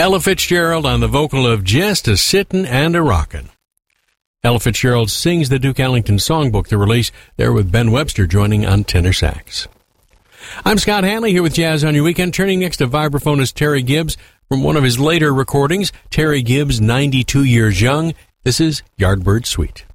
Ella Fitzgerald on the vocal of Just a Sittin' and a Rockin'. Ella Fitzgerald sings the Duke Ellington Songbook, the release there with Ben Webster joining on tenor sax. I'm Scott Hanley here with Jazz on Your Weekend. Turning next to vibraphonist Terry Gibbs from one of his later recordings, Terry Gibbs, 92 Years Young. This is Yardbird Suite.